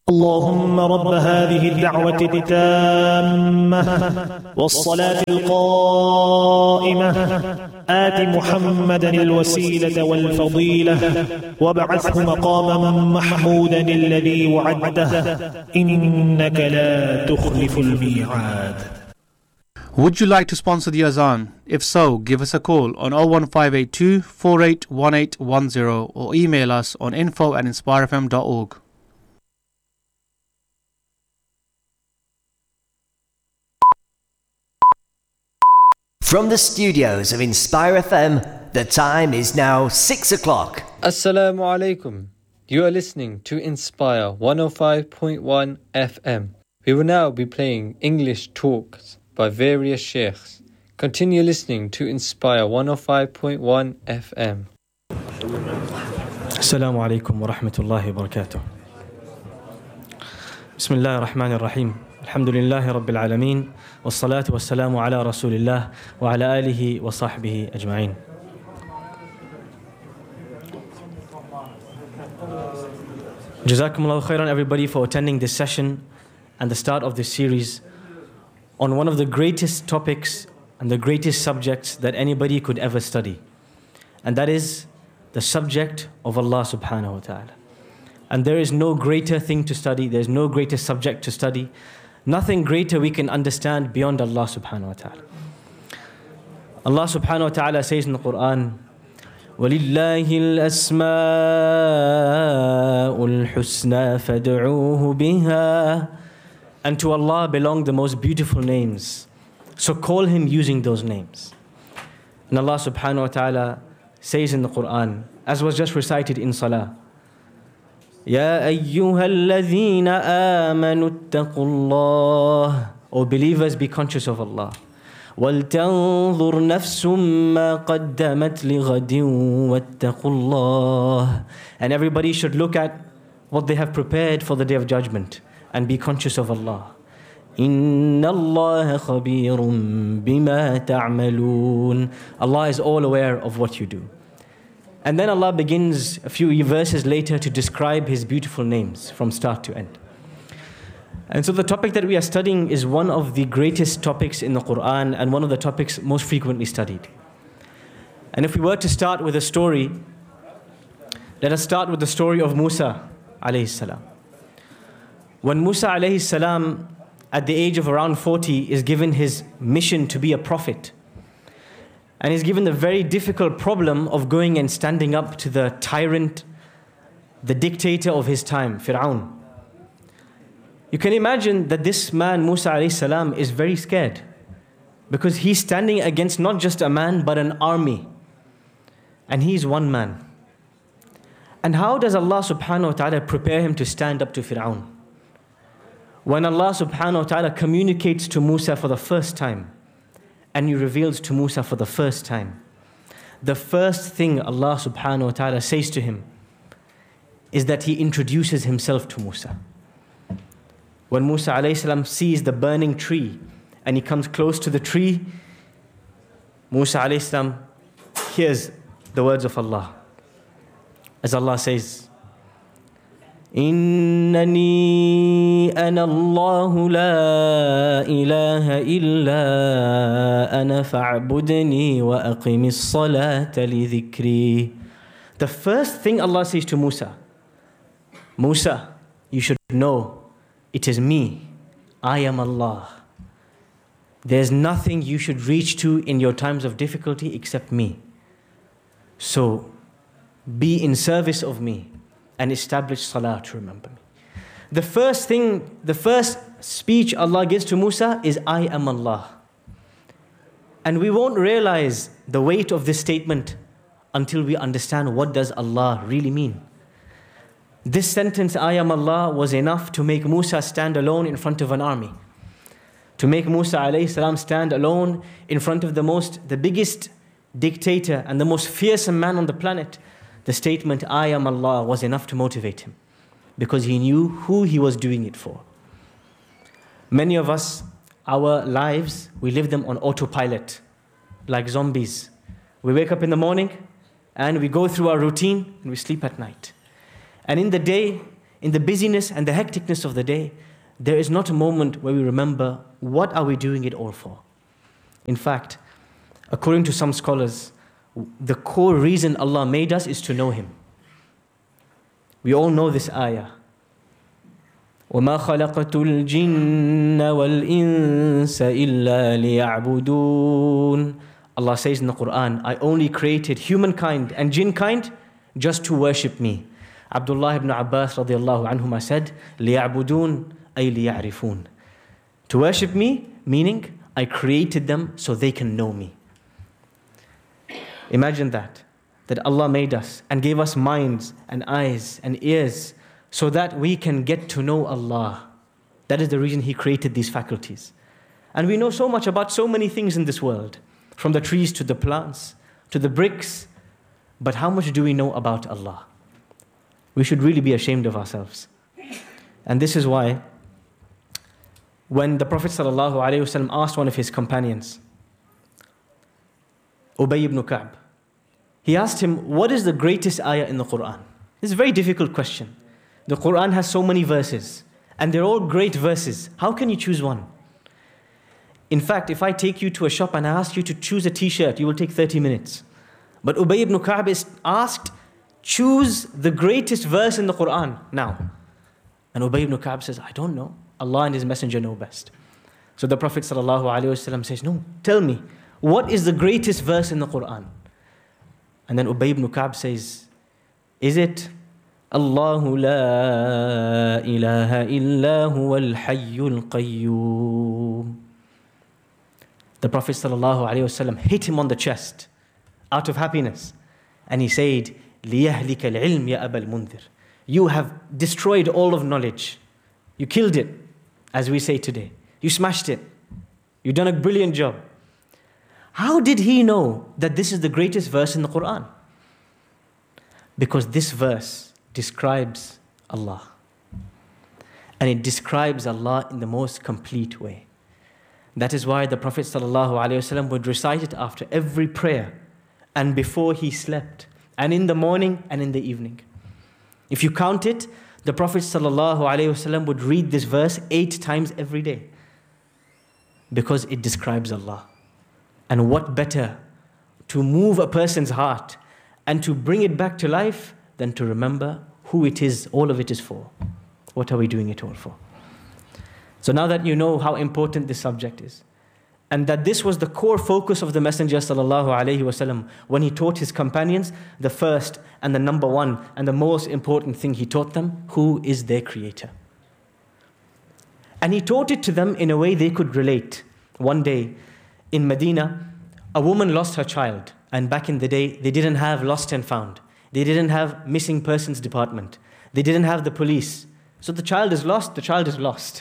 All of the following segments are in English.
اللهم رب هذه الدعوة التامة والصلاة القائمة آت محمدا الوسيلة والفضيلة وابعثه مقاما محمودا الذي وعدته إنك لا تخلف الميعاد. Would you like to sponsor the Azan? If so, give us a call on 01582 481810 or email us on info@inspirefm.org. From the studios of Inspire FM, the time is now 6 o'clock. Assalamu alaikum. You are listening to Inspire 105.1 FM. We will now be playing English talks by various sheikhs. Continue listening to Inspire 105.1 FM. Assalamu alaikum wa rahmatullahi wa barakatuh. Bismillahir Rahmanir Rahim. Alhamdulillahi Rabbil Alameen. Wassalatu wassalamu ala Rasulillah wa ala alihi wa sahbihi ajma'in. Jazakumullahu khairan everybody for attending this session and the start of this series on one of the greatest topics and the greatest subjects that anybody could ever study. And that is the subject of Allah subhanahu wa ta'ala. And there is no greater thing to study, there's no greater subject to study, nothing greater we can understand beyond Allah subhanahu wa ta'ala. Allah subhanahu wa ta'ala says in the Quran, وَلِلَّهِ الْأَسْمَاءُ الْحُسْنَى فَادْعُوهُ بِهَا. And to Allah belong the most beautiful names. So call Him using those names. And Allah subhanahu wa ta'ala says in the Quran, as was just recited in Salah, يَا أَيُّهَا الَّذِينَ آمَنُوا اتَّقُوا اللَّهِ. O believers, be conscious of Allah. وَلْتَنظُرْ نَفْسٌ مَّا قَدَّمَتْ لِغَدٍ وَاتَّقُوا اللَّهِ. And everybody should look at what they have prepared for the Day of Judgment and be conscious of Allah. إِنَّ اللَّهَ خَبِيرٌ بِمَا تَعْمَلُونَ. Allah is all aware of what you do. And then Allah begins a few verses later to describe His beautiful names from start to end. And so the topic that we are studying is one of the greatest topics in the Quran and one of the topics most frequently studied. And if we were to start with a story, let us start with the story of Musa alayhi salam. When Musa alayhi salam, at the age of around 40, is given his mission to be a prophet, and he's given the very difficult problem of going and standing up to the tyrant, the dictator of his time, Fir'aun. You can imagine that this man, Musa alayhi salam, is very scared because he's standing against not just a man but an army, and he's one man. And how does Allah subhanahu wa ta'ala prepare him to stand up to Fir'aun? When Allah subhanahu wa ta'ala communicates to Musa for the first time, and He reveals to Musa for the first time, the first thing Allah subhanahu wa ta'ala says to him is that He introduces Himself to Musa. When Musa alayhi salam sees the burning tree and he comes close to the tree, Musa alayhi salam hears the words of Allah. As Allah says, إِنَّنِي أَنَا اللَّهُ لَا إِلَهَ إِلَّا أَنَا فَاعْبُدْنِي وَأَقِمِ الصَّلَاةَ لِذِكْرِي. The first thing Allah says to Musa, Musa, you should know it is me. I am Allah. There's nothing you should reach to in your times of difficulty except me. So be in service of me and establish salah to remember me. The first speech Allah gives to Musa is, I am Allah. And we won't realize the weight of this statement until we understand what does Allah really mean. This sentence, I am Allah, was enough to make Musa stand alone in front of an army. To make Musa alayhi salam stand alone in front of the biggest dictator and the most fearsome man on the planet. The statement, I am Allah, was enough to motivate him because he knew who he was doing it for. Many of us, our lives, we live them on autopilot, like zombies. We wake up in the morning and we go through our routine and we sleep at night. And in the day, in the busyness and the hecticness of the day, there is not a moment where we remember what are we doing it all for. In fact, according to some scholars, the core reason Allah made us is to know Him. We all know this ayah. وَمَا خَلَقَتُ الْجِنَّ وَالْإِنسَ إِلَّا لِيَعْبُدُونَ. Allah says in the Quran, I only created humankind and jinnkind just to worship me. Abdullah ibn Abbas radiallahu anhuma said, لِيَعْبُدُونَ أي لِيَعْرِفُونَ. To worship me, meaning I created them so they can know me. Imagine that Allah made us and gave us minds and eyes and ears so that we can get to know Allah. That is the reason He created these faculties. And we know so much about so many things in this world, from the trees to the plants, to the bricks. But how much do we know about Allah? We should really be ashamed of ourselves. And this is why when the Prophet ﷺ asked one of his companions, Ubay ibn Ka'b, he asked him, what is the greatest ayah in the Quran? It's a very difficult question. The Quran has so many verses, and they're all great verses. How can you choose one? In fact, if I take you to a shop and I ask you to choose a t-shirt, you will take 30 minutes. But Ubay ibn Ka'b is asked, choose the greatest verse in the Quran now. And Ubay ibn Ka'b says, I don't know. Allah and His Messenger know best. So the Prophet ﷺ says, no, tell me, what is the greatest verse in the Quran? And then Ubay ibn Ka'b says, is it Allahu la ilaha illa huwa al-hayyul qayyum? The Prophet ﷺ hit him on the chest out of happiness. And he said, لِيَهْلِكَ الْعِلْمِ يَا أَبَا الْمُنذِرِ. You have destroyed all of knowledge. You killed it, as we say today. You smashed it. You've done a brilliant job. How did he know that this is the greatest verse in the Quran? Because this verse describes Allah. And it describes Allah in the most complete way. That is why the Prophet ﷺ would recite it after every prayer and before he slept, and in the morning and in the evening. If you count it, the Prophet ﷺ would read this verse 8 times every day because it describes Allah. And what better to move a person's heart and to bring it back to life than to remember who it is, all of it is for. What are we doing it all for? So now that you know how important this subject is, and that this was the core focus of the Messenger ﷺ when he taught his companions, the first and the number one and the most important thing he taught them, who is their creator. And he taught it to them in a way they could relate. One day in Medina, a woman lost her child. And back in the day, they didn't have lost and found. They didn't have missing persons department. They didn't have the police. So the child is lost, the child is lost.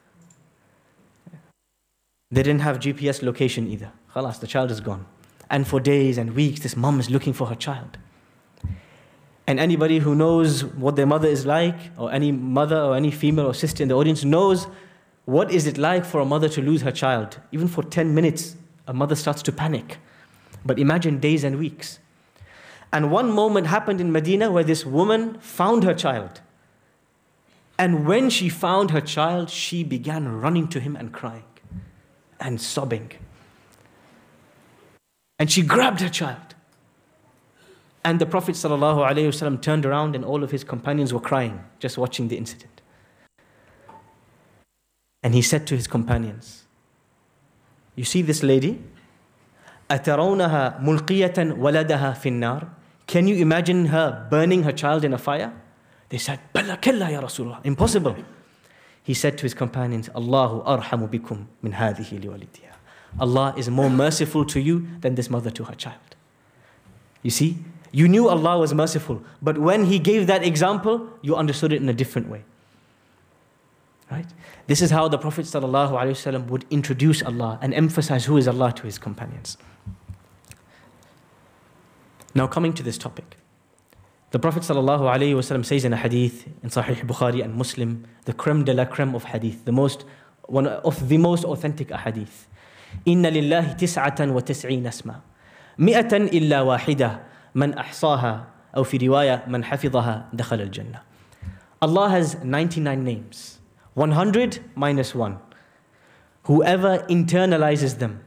They didn't have GPS location either. Khalas, the child is gone. And for days and weeks, this mom is looking for her child. And anybody who knows what their mother is like, or any mother or any female or sister in the audience knows what is it like for a mother to lose her child. Even for 10 minutes, a mother starts to panic. But imagine days and weeks. And one moment happened in Medina where this woman found her child. And when she found her child, she began running to him and crying and sobbing. And she grabbed her child. And the Prophet ﷺ turned around and all of his companions were crying, just watching the incident. And he said to his companions, you see this lady? أَتَرَوْنَهَا مُلْقِيَةً وَلَدَهَا فِي النَّارِ. Can you imagine her burning her child in a fire? They said, بَلَّا كَلَّا يَا رَسُولَ اللَّهِ. Impossible. He said to his companions, Allahu arhamu bikum min hadhihi liwalidiha. Allah is more merciful to you than this mother to her child. You see, you knew Allah was merciful, but when He gave that example, you understood it in a different way. Right? This is how the Prophet ﷺ would introduce Allah and emphasize who is Allah to his companions. Now coming to this topic. The Prophet ﷺ says in a hadith in Sahih Bukhari and Muslim, the creme de la creme of hadith, one of the most authentic ahadith. إِنَّ لِلَّهِ تِسْعَةً وَتِسْعِينَ اسْمًا مِئَةً إِلَّا وَاحِدَةً مَنْ أَحْصَاهَا أو في رواية من حفظها دخل الجنة. Allah has 99 names. 100 minus 1. Whoever internalizes them,